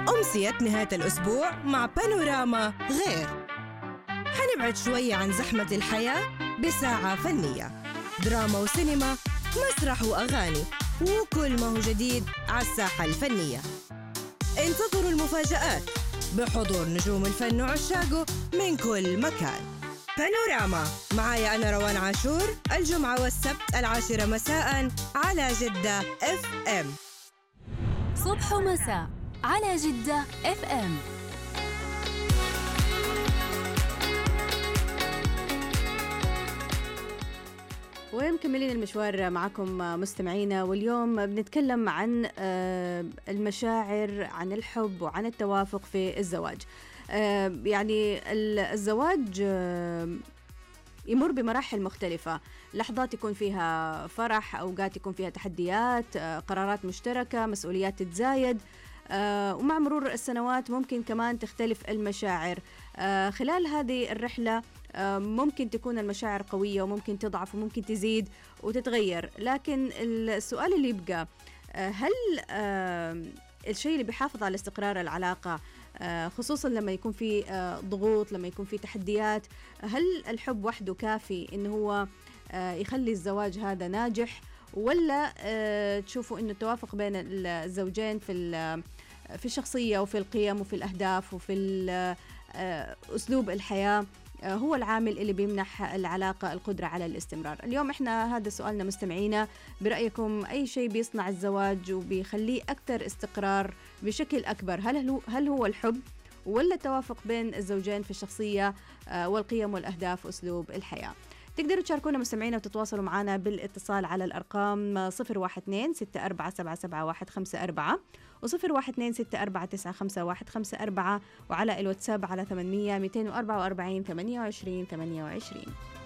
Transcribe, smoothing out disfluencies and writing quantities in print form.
أمسية نهاية الأسبوع مع بانوراما غير. حنبعد شوية عن زحمة الحياة بساعة فنية، دراما وسينما، مسرح وأغاني، وكل ما هو جديد على الساحة الفنية. انتظروا المفاجآت بحضور نجوم الفن وعشاقه من كل مكان. بانوراما معايا أنا روان عاشور، الجمعة والسبت 10 مساء على جدة FM. صبح ومساء على جدة FM. ومكملين المشوار معكم مستمعينا، واليوم بنتكلم عن المشاعر، عن الحب وعن التوافق في الزواج. يعني الزواج يمر بمراحل مختلفة، لحظات يكون فيها فرح، أوقات يكون فيها تحديات، قرارات مشتركة، مسؤوليات تتزايد، ومع مرور السنوات ممكن كمان تختلف المشاعر. خلال هذه الرحلة ممكن تكون المشاعر قوية وممكن تضعف وممكن تزيد وتتغير، لكن السؤال اللي يبقى هل الشيء اللي بيحافظ على استقرار العلاقة، خصوصا لما يكون في ضغوط، لما يكون في تحديات، هل الحب وحده كافي إنه هو يخلي الزواج هذا ناجح، ولا تشوفوا إنه التوافق بين الزوجين في الشخصية وفي القيم وفي الأهداف وفي أسلوب الحياة هو العامل اللي بيمنح العلاقة القدرة على الاستمرار؟ اليوم احنا هذا سؤالنا مستمعينا، برأيكم أي شيء بيصنع الزواج وبيخليه أكثر استقرار بشكل أكبر؟ هل هو الحب، ولا التوافق بين الزوجين في الشخصية والقيم والأهداف وأسلوب الحياة؟ تقدروا تشاركونا مستمعينا وتتواصلوا معنا بالاتصال على الأرقام 012-647-77154 و012-649-51154 وعلى الواتساب على 800-244-28-28.